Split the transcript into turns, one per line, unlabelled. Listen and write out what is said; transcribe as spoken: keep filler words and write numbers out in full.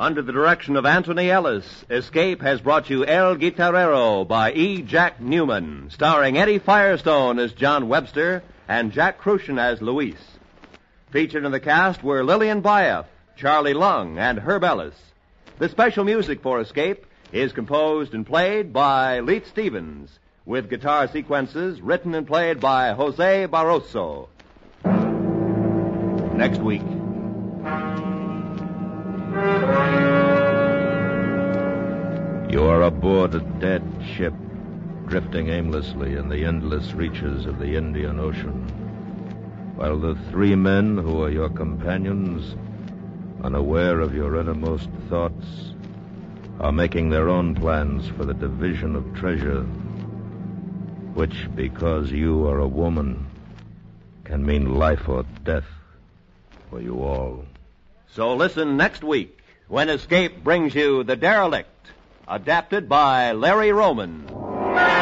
Under the direction of Anthony Ellis, Escape has brought you El Guitarrero by E. Jack Newman, starring Eddie Firestone as John Webster and Jack Crucian as Luis. Featured in the cast were Lillian Buyeff, Charlie Lung, and Herb Ellis. The special music for Escape is composed and played by Leith Stevens, with guitar sequences written and played by Jose Barroso. Next week.
You are aboard a dead ship, drifting aimlessly in the endless reaches of the Indian Ocean, while the three men who are your companions, unaware of your innermost thoughts, are making their own plans for the division of treasure, which, because you are a woman, can mean life or death for you all.
So listen next week when Escape brings you The Derelict, adapted by Larry Roman.